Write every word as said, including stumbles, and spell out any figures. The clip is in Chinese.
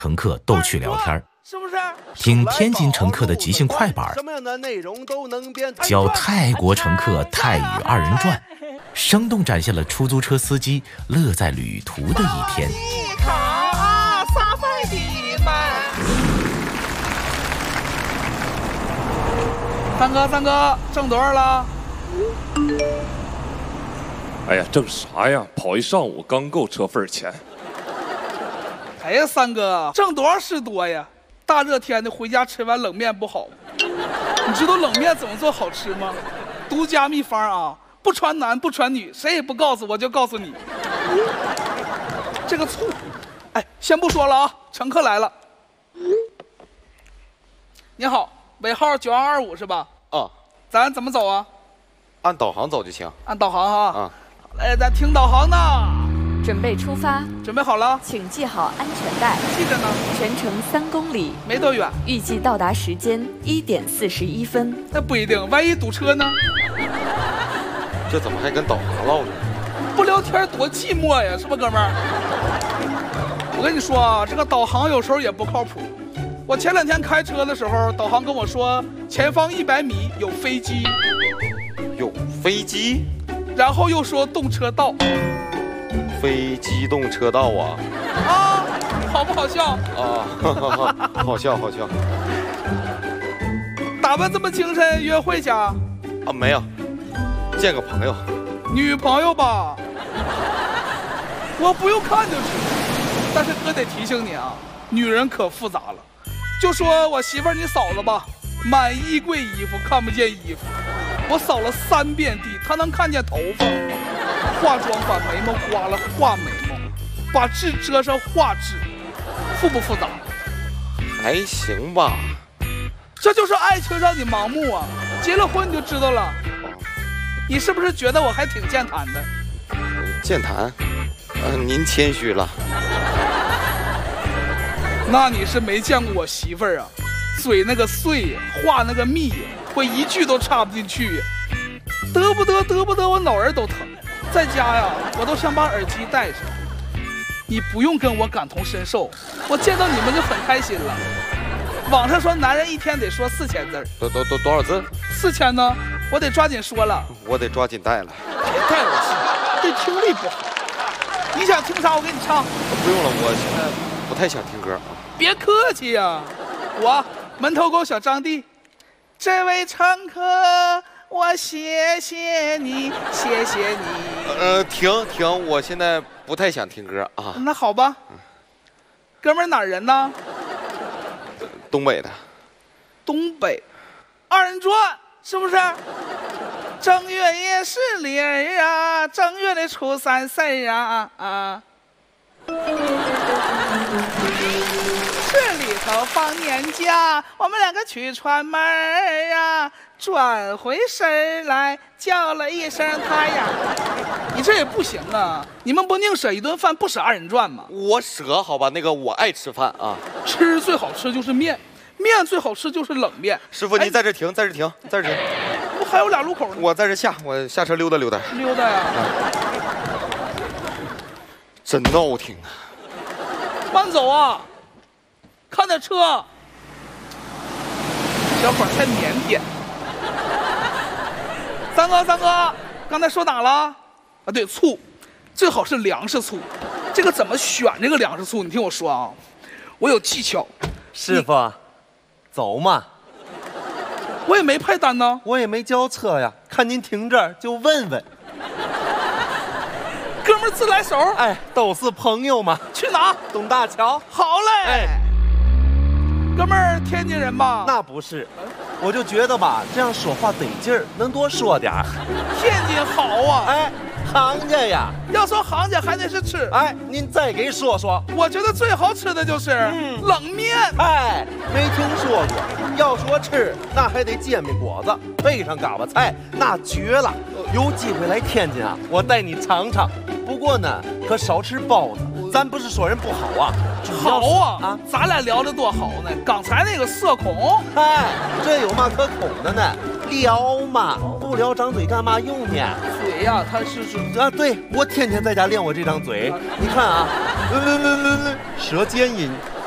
乘客逗趣聊天， 是不是？ 听天津乘客的即兴快板， 什么样的内容都能编。 教泰国乘客泰语二人转，生动展现了出租车司机乐在旅途的一天。 三哥，三哥，挣多少了？ 哎呀，挣啥呀？跑一上午刚够车份钱。 哎呀，三哥，挣多少是多呀？大热天的回家吃碗冷面不好吗？你知道冷面怎么做好吃吗？独家秘方啊，不传男不传女，谁也不告诉我就告诉你。这个醋，哎，先不说了啊，乘客来了。你好，尾号九二二五是吧？ 啊， 咱怎么走啊？ 按导航走就行。 按导航哈。 啊。 哎，咱听导航呢。 准备出发， 准备好了， 请系好安全带。 系着呢。 全程三公里， 没多远。 预计到达时间一点四十一分。 那不一定，万一堵车呢？ 这怎么还跟导航唠呢？ 不聊天多寂寞呀，是吧，哥们儿？我跟你说啊，这个导航有时候也不靠谱。我前两天开车的时候，导航跟我说前方一百米有飞机， 有飞机， 然后又说动车道。 非机动车道啊！ 啊，好不好笑？ 啊，哈哈哈，好笑好笑。 打扮这么精神，约会去啊？ 啊，没有，见个朋友。 女朋友吧？我不用看就知道。但是哥得提醒你啊，女人可复杂了。就说我媳妇儿你扫了吧，满衣柜衣服看不见衣服，我扫了三遍地，她能看见头发。化妆把眉毛刮了，画眉毛，把痣遮上画痣，复不复杂？ 还行吧。 这就是爱情让你盲目啊！结了婚你就知道了。你是不是觉得我还挺健谈的？ 健谈？呃，您谦虚了。 那你是没见过我媳妇儿啊，嘴那个碎，话那个密，我一句都插不进去呀，得不得得不得，我脑仁都疼。在家呀，我都想把耳机戴上。你不用跟我感同身受，我见到你们就很开心了。网上说男人一天得说四千字， 多多多多少字？ 四千呢，我得抓紧说了。 我得抓紧带了。 别带我戏，对听力不好。你想听啥，我给你唱。 不用了，我现在不太想听歌。 别客气呀、啊，我门头沟小张帝，这位乘客。我谢谢你，谢谢你。 呃，停停，我现在不太想听歌啊。 那好吧，哥们儿哪儿人呢？ 东北的。 东北，二人转是不是？正月也是里儿啊，正月的初三事儿啊啊。这里头放年假，我们两个去串门儿啊，转回身来叫了一声他呀。你这也不行啊！你们不宁舍一顿饭，不舍二人转吗？ 我舍好吧，那个我爱吃饭啊。 吃最好吃就是面，面最好吃就是冷面。 师傅，你在这停，在这停，在这停。 不还有俩路口呢？ 我在这下，我下车溜达溜达。 溜达呀！啊、 真闹挺啊！ 慢走啊！看点车，小伙太腼腆。三哥，三哥，刚才说哪了？啊，对，醋，最好是粮食醋。这个怎么选这个粮食醋？你听我说啊，我有技巧。 师傅，走嘛。 我也没派单呢， 我也没交车呀，看您停这儿就问问。 哥们儿自来熟。 哎，都是朋友嘛。 去哪？ 东大桥。 好嘞。 哎。 哥们儿，天津人吧？ 那不是，我就觉得吧，这样说话得劲儿，能多说点儿。 天津好啊！ 哎，行家呀， 要说行家还得是吃。 哎，您再给说说。 我觉得最好吃的就是冷面。 嗯、哎，没听说过。要说吃，那还得煎饼果子，配上嘎巴菜，那绝了。有机会来天津啊，我带你尝尝。不过呢，可少吃包子。咱不是说人不好啊， 好啊啊！咱俩聊得多好呢。刚才那个社恐， 哎，这有嘛可恐的呢？聊嘛，不聊张嘴干嘛用呢？ 嘴呀，它是是啊，对我天天在家练我这张嘴。你看啊，舌尖音，